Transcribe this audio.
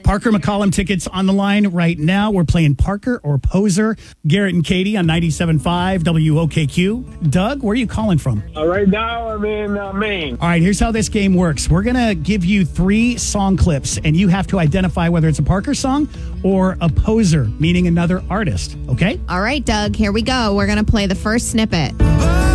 Parker McCollum tickets on the line right now. We're playing Parker or Poser. Garrett and Katie on 97.5 WOKQ. Doug, where are you calling from? Right now, I'm in Maine. All right, here's how this game works. We're going to give you 3 song clips, and you have to identify whether it's a Parker song or a Poser, meaning another artist, okay? All right, Doug, here we go. We're going to play the first snippet.